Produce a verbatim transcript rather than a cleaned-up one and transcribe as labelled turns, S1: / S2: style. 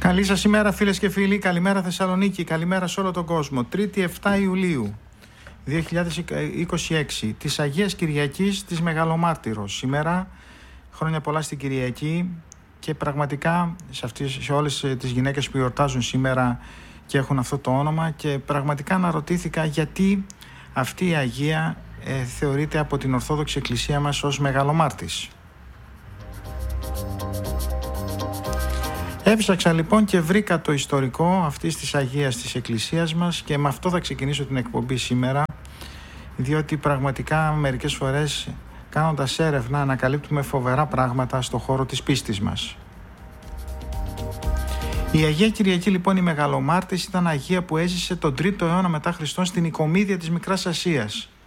S1: Καλή σας ημέρα φίλες και φίλοι, καλημέρα Θεσσαλονίκη, καλημέρα σε όλο τον κόσμο. Τρίτη εφτά Ιουλίου δύο χιλιάδες είκοσι έξι, της Αγίας Κυριακής της Μεγαλομάρτυρος. Σήμερα, χρόνια πολλά στην Κυριακή και πραγματικά σε, αυτές, σε όλες τις γυναίκες που γιορτάζουν σήμερα και έχουν αυτό το όνομα, και πραγματικά αναρωτήθηκα γιατί αυτή η Αγία ε, θεωρείται από την Ορθόδοξη Εκκλησία μας ως Μεγαλομάρτης. Έψαξα λοιπόν και βρήκα το ιστορικό αυτής της Αγίας της Εκκλησίας μας και με αυτό θα ξεκινήσω την εκπομπή σήμερα, διότι πραγματικά μερικές φορές κάνοντας έρευνα ανακαλύπτουμε φοβερά πράγματα στο χώρο της πίστης μας. Η Αγία Κυριακή λοιπόν η Μεγαλομάρτης ήταν Αγία που έζησε τον τρίτο αιώνα μετά Χριστόν στην Οικομίδια της Μικράς Ασίας.